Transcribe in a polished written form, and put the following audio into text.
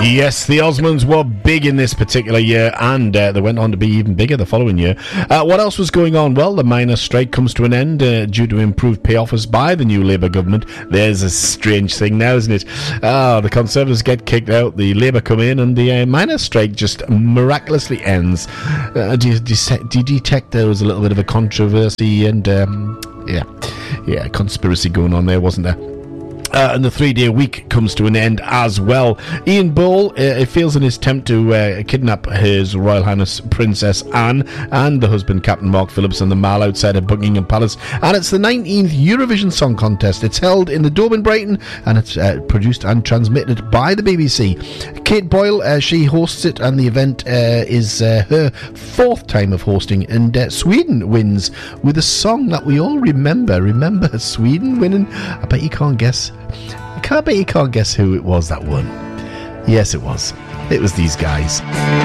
Yes, the Osmonds were big in this particular year, and they went on to be even bigger the following year. What else was going on? Well, the miners' strike comes to an end due to improved pay offers by the new Labour government. There's a strange thing now, isn't it? The Conservatives get kicked out, the Labour come in, and the miners' strike just miraculously ends. Do you detect there was a little bit of a controversy and, conspiracy going on there, wasn't there? And the 3-day week comes to an end as well. Ian Bull fails in his attempt to kidnap His Royal Highness Princess Anne and the husband Captain Mark Phillips on the Mall outside of Buckingham Palace. And it's the 19th Eurovision Song Contest. It's held in the Dome in Brighton, and it's produced and transmitted by the BBC. Kate Boyle, she hosts it, and the event is her 4th time of hosting. And Sweden wins with a song that we all remember. Remember Sweden winning? I bet you can't guess. I bet you can't guess who it was that won. Yes, it was. It was these guys.